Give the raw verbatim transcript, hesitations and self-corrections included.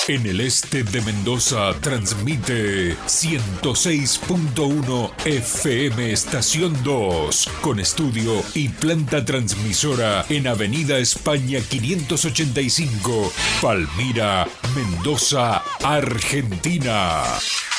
En el este de Mendoza transmite ciento seis punto uno F M Estación dos, con estudio y planta transmisora en Avenida España quinientos ochenta y cinco, Palmira, Mendoza, Argentina.